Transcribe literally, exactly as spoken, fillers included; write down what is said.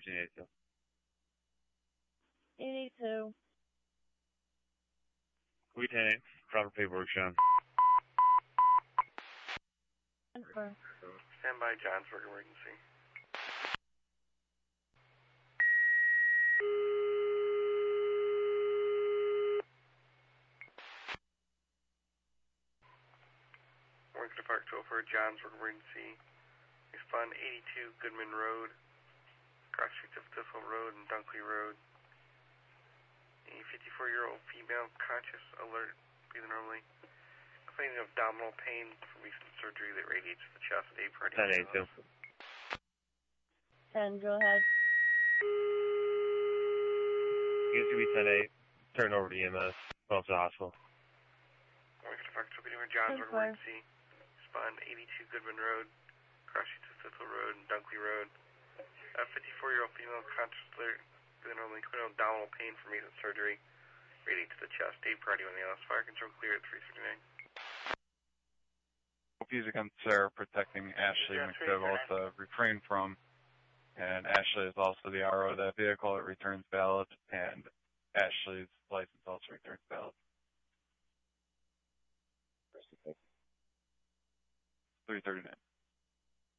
fifteen eighty-two. eighty-two. We ten eight. Proper paperwork shown. Stand by, Johnsburg emergency. Work to Park two oh four, Johnsburg emergency. Respond eighty-two Goodman Road, cross streets of Thistle Road and Dunkley Road. A fifty-four-year-old female, conscious, alert, breathing normally, complaining of abdominal pain from recent surgery that radiates to the chest. Day party. ten eighty-two. ten, go ahead. U C B ten eight. Turn over to E M S. Well, to the hospital. Work to Park two oh four, Johnsburg emergency. Respond eighty-two Goodman Road, cross streets of Thistle Road and Dunkley Road. A fifty-four-year-old female, conscious, alert, breathing normally, complaining of abdominal pain from recent surgery, radiating to the chest. Day party on the Alice. Fire control clear at three thirty-nine. Fuse against Sarah protecting Ashley McDougall to refrain from, and Ashley is also the R O of that vehicle. It returns valid, and Ashley's license